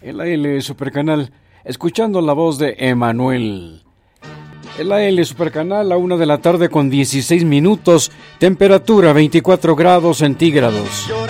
El AL Supercanal, escuchando la voz de Emanuel. El AL Supercanal a 1 de la tarde con 16 minutos, temperatura 24 grados centígrados.